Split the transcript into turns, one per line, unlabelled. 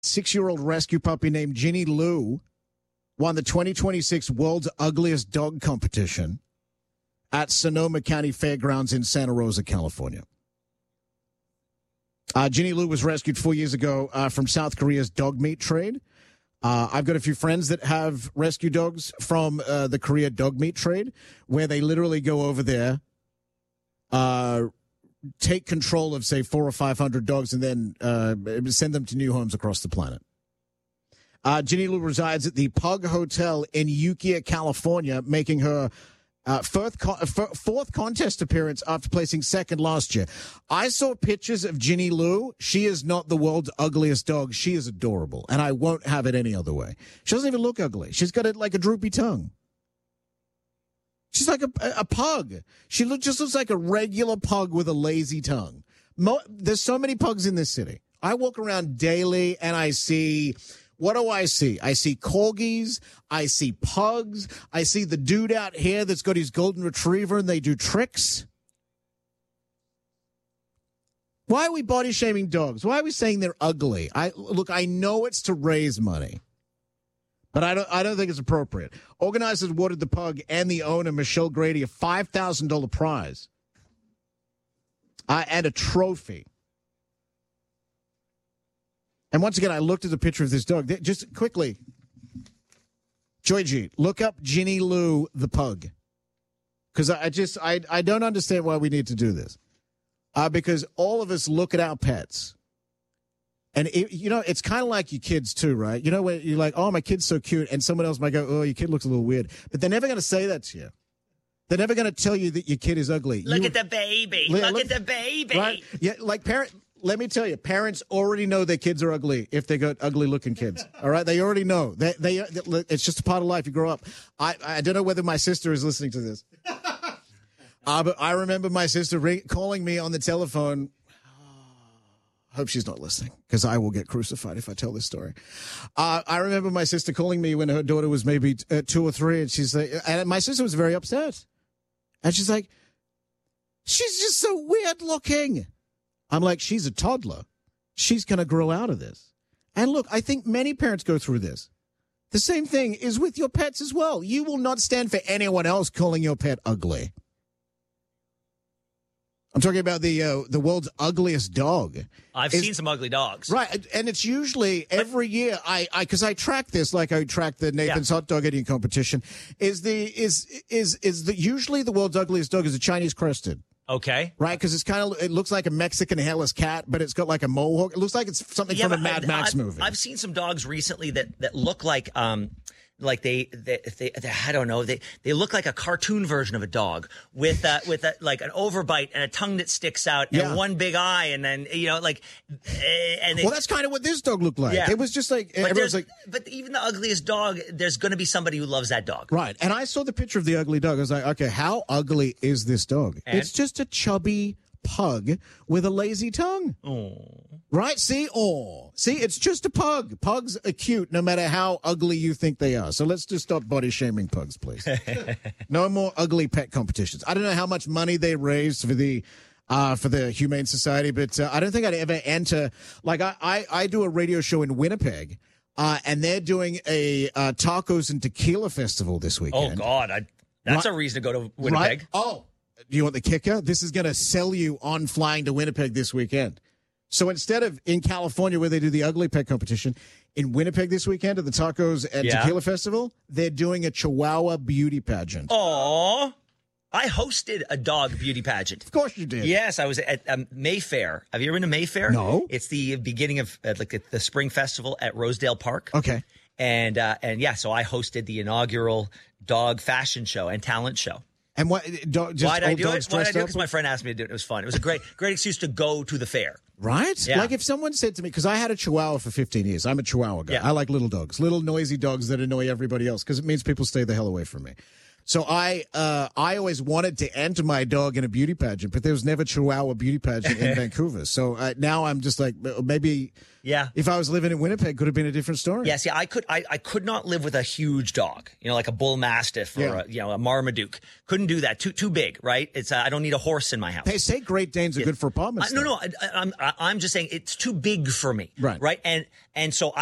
6-year-old rescue puppy named Ginny Lou won the 2026 World's Ugliest Dog competition at Sonoma County Fairgrounds in Santa Rosa, California. Ginny Lou was rescued 4 years ago from South Korea's dog meat trade. I've got a few friends that have rescue dogs from the Korea dog meat trade, where they literally go over there, take control of, say, 400 or 500 dogs, and then send them to new homes across the planet. Ginny Lou resides at the Pug Hotel in Ukiah, California, making her fourth contest appearance after placing second last year. I saw pictures of Ginny Lou. She is not the world's ugliest dog. She is adorable, and I won't have it any other way. She doesn't even look ugly. She's got like a droopy tongue. She's like a pug. She just looks like a regular pug with a lazy tongue. There's so many pugs in this city. I walk around daily and I see, what do I see? I see corgis. I see pugs. I see the dude out here that's got his golden retriever and they do tricks. Why are we body shaming dogs? Why are we saying they're ugly? Look, I know it's to raise money, but I don't think it's appropriate. Organizers awarded the pug and the owner, Michelle Grady, a $5,000 prize and a trophy. And once again, I looked at the picture of this dog. Just quickly, Joy G, look up Ginny Lou the pug. Because I don't understand why we need to do this. Because all of us look at our pets. And, it's kind of like your kids, too, right? You know, when you're like, oh, my kid's so cute. And someone else might go, oh, your kid looks a little weird. But they're never going to say that to you. They're never going to tell you that your kid is ugly.
Look at the baby. Look at the baby.
Right? Yeah, like let me tell you, parents already know their kids are ugly if they got ugly-looking kids. All right? They already know. It's just a part of life. You grow up. I don't know whether my sister is listening to this. But I remember my sister calling me on the telephone. Hope she's not listening, because I will get crucified if I tell this story. I remember my sister calling me when her daughter was maybe 2 or 3, and she's like, and my sister was very upset. And she's like, she's just so weird looking. I'm like, she's a toddler. She's going to grow out of this. And look, I think many parents go through this. The same thing is with your pets as well. You will not stand for anyone else calling your pet ugly. I'm talking about the world's ugliest dog.
I've seen some ugly dogs.
Right, and it's usually every year, because I track this like I track the Nathan's Hot Dog Eating Competition, usually the world's ugliest dog is a Chinese crested.
Okay.
Right, because it looks like a Mexican hairless cat, but it's got like a mohawk. It looks like it's something from a Mad Max movie.
I've seen some dogs recently that look like they I don't know, they look like a cartoon version of a dog with like an overbite and a tongue that sticks out and one big eye, and then
well, that's kind of what this dog looked like. Yeah. It was just like everyone's like,
but even the ugliest dog, there's going to be somebody who loves that dog,
right? And I saw the picture of the ugly dog. I was like, okay, how ugly is this dog? And? It's just a chubby pug with a lazy tongue.
Oh.
Right? See, it's just a pug. Pugs are cute no matter how ugly you think they are. So let's just stop body shaming pugs, please. No more ugly pet competitions. I don't know how much money they raised for the Humane Society, but I don't think I'd ever enter. Like I do a radio show in Winnipeg, and they're doing a tacos and tequila festival this weekend.
Oh God, that's a reason to go to Winnipeg.
Right? Oh, do you want the kicker? This is going to sell you on flying to Winnipeg this weekend. So instead of in California where they do the ugly pet competition, in Winnipeg this weekend at the Tacos and Tequila Festival, they're doing a Chihuahua beauty pageant.
Aww. I hosted a dog beauty pageant.
Of course you did.
Yes, I was at Mayfair. Have you ever been to Mayfair?
No.
It's the beginning of the spring festival at Rosedale Park.
Okay.
And so I hosted the inaugural dog fashion show and talent show.
And why did I do it?
Because my friend asked me to do it. It was fun. It was a great excuse to go to the fair.
Right?
Yeah.
Like if someone said to me, because I had a Chihuahua for 15 years. I'm a Chihuahua guy.
Yeah.
I like little dogs, little noisy dogs that annoy everybody else because it means people stay the hell away from me. So I always wanted to enter my dog in a beauty pageant, but there was never Chihuahua beauty pageant in Vancouver. So now I'm just like, maybe if I was living in Winnipeg, could have been a different story.
Yeah, see, I could not live with a huge dog, like a bull mastiff or a Marmaduke. Couldn't do that. Too big, right? It's I don't need a horse in my house.
They say Great Danes are good for apartments.
No, I'm just saying it's too big for me.
Right.
Right. And so